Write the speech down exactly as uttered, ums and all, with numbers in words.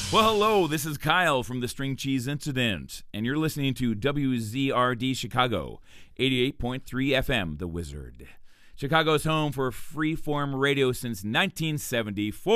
Well, hello, this is Kyle from the String Cheese Incident, and you're listening to W Z R D Chicago, eighty-eight point three F M, The Wizard. Chicago's home for freeform radio since nineteen seventy-four.